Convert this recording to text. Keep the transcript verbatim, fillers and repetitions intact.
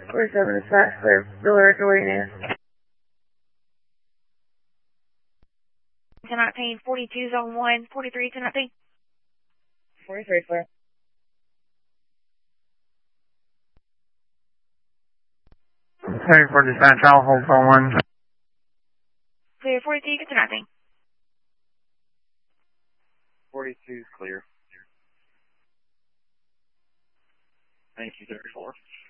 forty-seven dispatch, clear. Bill Erica waiting in. ten nineteen, forty-two, zone one, forty-three, ten nineteen. forty-three, clear. Sorry for dispatch, I'll hold phone one. Clear, forty-two, ten nineteen. forty-two is clear. Thank you, thirty-four.